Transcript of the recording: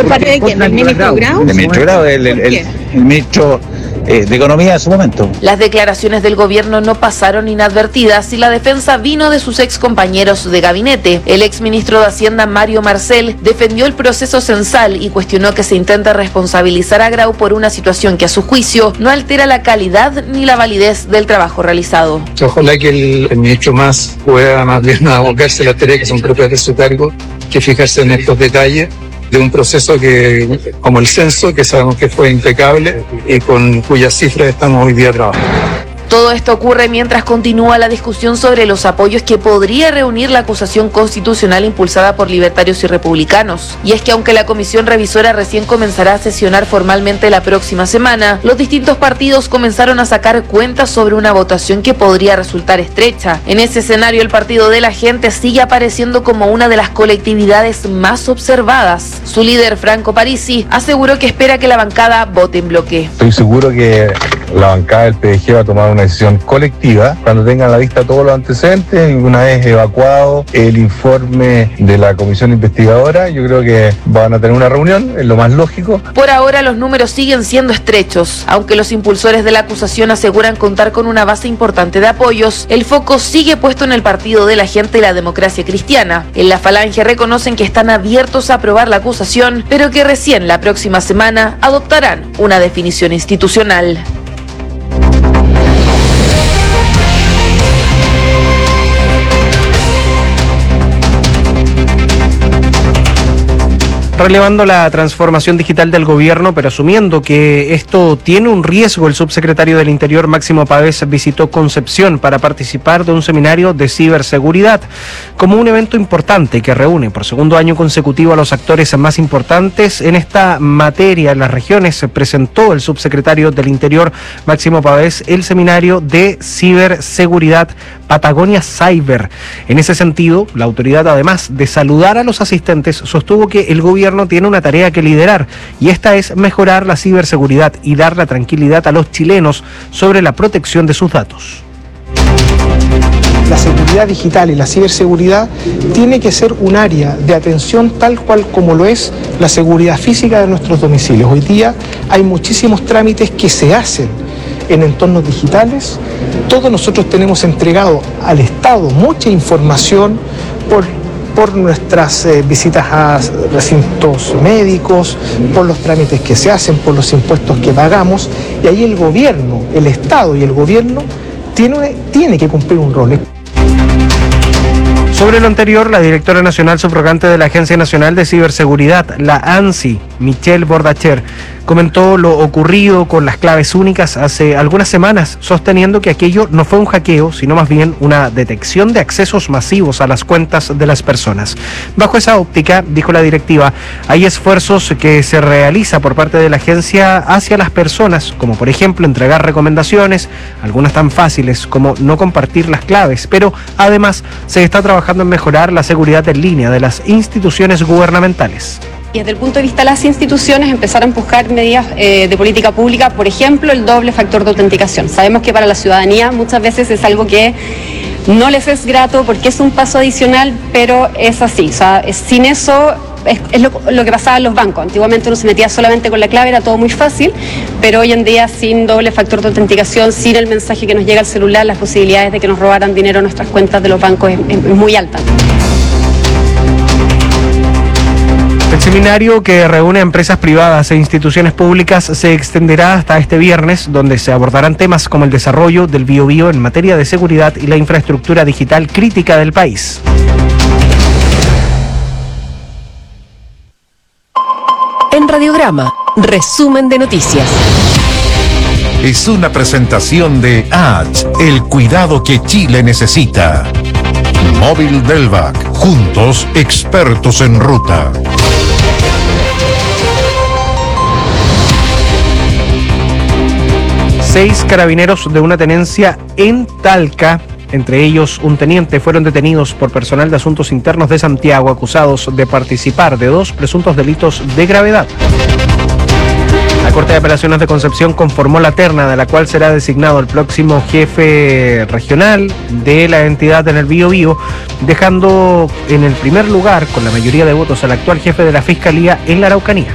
parte de quién? ¿Del ministro Grau? Del ministro Grau, el ministro de Economía en su momento. Las declaraciones del gobierno no pasaron inadvertidas y la defensa vino de sus ex compañeros de gabinete. El exministro de Hacienda, Mario Marcel, defendió el proceso censal y cuestionó que se intenta responsabilizar a Grau por una situación que a su juicio no altera la calidad ni la validez del trabajo realizado. Ojalá que el ministro Mas pueda más bien abocarse a las tareas que son propias de su cargo, que fijarse en estos detalles de un proceso que, como el censo, que sabemos que fue impecable y con cuyas cifras estamos hoy día trabajando. Todo esto ocurre mientras continúa la discusión sobre los apoyos que podría reunir la acusación constitucional impulsada por libertarios y republicanos. Y es que aunque la comisión revisora recién comenzará a sesionar formalmente la próxima semana, los distintos partidos comenzaron a sacar cuentas sobre una votación que podría resultar estrecha. En ese escenario, el Partido de la Gente sigue apareciendo como una de las colectividades más observadas. Su líder, Franco Parisi, aseguró que espera que la bancada vote en bloque. Estoy seguro que la bancada del PDG va a tomar una decisión colectiva cuando tengan a la vista todos los antecedentes y una vez evacuado el informe de la comisión investigadora, yo creo que van a tener una reunión, es lo más lógico. Por ahora los números siguen siendo estrechos. Aunque los impulsores de la acusación aseguran contar con una base importante de apoyos, el foco sigue puesto en el Partido de la Gente y la Democracia Cristiana. En la Falange reconocen que están abiertos a aprobar la acusación, pero que recién la próxima semana adoptarán una definición institucional. Relevando la transformación digital del gobierno, pero asumiendo que esto tiene un riesgo, el subsecretario del Interior, Máximo Pavés, visitó Concepción para participar de un seminario de ciberseguridad, como un evento importante que reúne por segundo año consecutivo a los actores más importantes en esta materia en las regiones. Presentó el subsecretario del Interior, Máximo Pavés, el seminario de ciberseguridad Patagonia Cyber. En ese sentido, la autoridad, además de saludar a los asistentes, sostuvo que el gobierno tiene una tarea que liderar, y esta es mejorar la ciberseguridad y dar la tranquilidad a los chilenos sobre la protección de sus datos. La seguridad digital y la ciberseguridad tiene que ser un área de atención tal cual como lo es la seguridad física de nuestros domicilios. Hoy día hay muchísimos trámites que se hacen en entornos digitales. Todos nosotros tenemos entregado al Estado mucha información por nuestras visitas a recintos médicos, por los trámites que se hacen, por los impuestos que pagamos, y ahí el gobierno, el Estado y el gobierno tiene que cumplir un rol. Sobre lo anterior, la directora nacional subrogante de la Agencia Nacional de Ciberseguridad, la ANSI, Michelle Bordacher, comentó lo ocurrido con las claves únicas hace algunas semanas, sosteniendo que aquello no fue un hackeo, sino más bien una detección de accesos masivos a las cuentas de las personas. Bajo esa óptica, dijo la directiva, hay esfuerzos que se realiza por parte de la agencia hacia las personas, como por ejemplo entregar recomendaciones, algunas tan fáciles como no compartir las claves, pero además se está trabajando en mejorar la seguridad en línea de las instituciones gubernamentales. Y desde el punto de vista de las instituciones, empezar a empujar medidas de política pública, por ejemplo, el doble factor de autenticación. Sabemos que para la ciudadanía muchas veces es algo que no les es grato porque es un paso adicional, pero es así. O sea, sin eso es lo que pasaba en los bancos. Antiguamente uno se metía solamente con la clave, era todo muy fácil, pero hoy en día sin doble factor de autenticación, sin el mensaje que nos llega al celular, las posibilidades de que nos robaran dinero en nuestras cuentas de los bancos es muy alta. El seminario, que reúne a empresas privadas e instituciones públicas, se extenderá hasta este viernes, donde se abordarán temas como el desarrollo del biobío en materia de seguridad y la infraestructura digital crítica del país. En Radiograma, resumen de noticias. Es una presentación de ATS, el cuidado que Chile necesita. Móvil Delvac, juntos expertos en ruta. Seis carabineros de una tenencia en Talca, entre ellos un teniente, fueron detenidos por personal de Asuntos Internos de Santiago, acusados de participar de 2 presuntos delitos de gravedad. La Corte de Apelaciones de Concepción conformó la terna de la cual será designado el próximo jefe regional de la entidad en el Biobío, dejando en el primer lugar, con la mayoría de votos, al actual jefe de la Fiscalía en la Araucanía.